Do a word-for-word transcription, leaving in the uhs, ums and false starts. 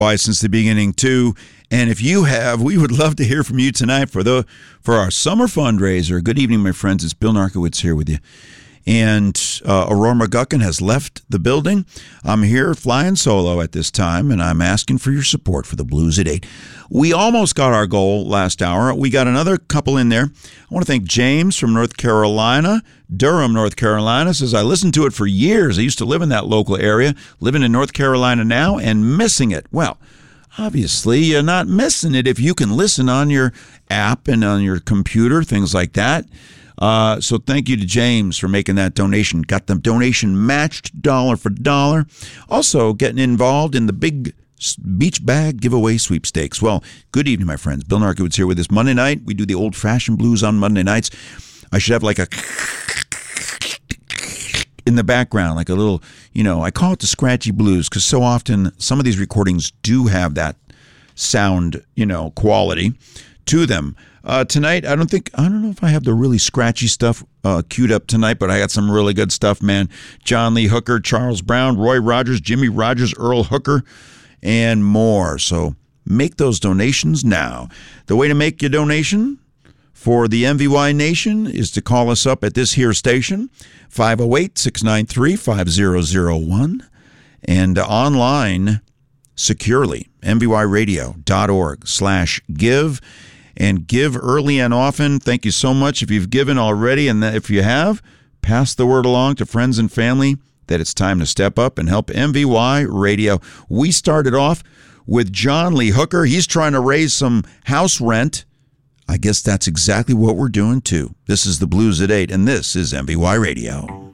Why since the beginning too. And if you have, we would love to hear from you tonight for the for our summer fundraiser. Good evening, my friends. It's Bill Narkowitz here with you. And uh, Aurora McGuckin has left the building. I'm here flying solo at this time, and I'm asking for your support for the Blues at eight. We almost got our goal last hour. We got another couple in there. I want to thank James from North Carolina. Durham, North Carolina, says, I listened to it for years. I used to live in that local area, living in North Carolina now, and missing it. Well, obviously, you're not missing it if you can listen on your app and on your computer, things like that. Uh, so thank you to James for making that donation. Got the donation matched dollar for dollar. Also getting involved in the big beach bag giveaway sweepstakes. Well, good evening, my friends. Bill Narkowitz here with us. Monday night, we do the old-fashioned blues on Monday nights. I should have like a in the background, like a little, you know, I call it the scratchy blues because so often some of these recordings do have that sound, you know, quality to them. Uh, tonight, I don't think, I don't know if I have the really scratchy stuff uh, queued up tonight, but I got some really good stuff, man. John Lee Hooker, Charles Brown, Roy Rogers, Jimmy Rogers, Earl Hooker, and more. So make those donations now. The way to make your donation for the M V Y Nation is to call us up at this here station, five oh eight, six nine three, five oh oh one, and online securely, m v y radio dot org slash give. And give early and often. Thank you so much if you've given already. And if you have, pass the word along to friends and family that it's time to step up and help M V Y Radio. We started off with John Lee Hooker. He's trying to raise some house rent. I guess that's exactly what we're doing, too. This is the Blues at eight, and this is M V Y Radio.